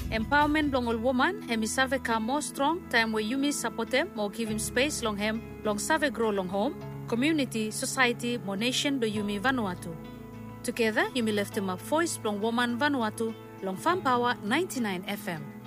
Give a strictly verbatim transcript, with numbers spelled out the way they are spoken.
Empowerment long all woman, hemi save ka more strong, time where yumi support them, more give him space long hem, long save grow long home, community, society, more nation do yumi Vanuatu. Together, yumi left him a voice long woman Vanuatu, long Farm Power ninety-nine F M.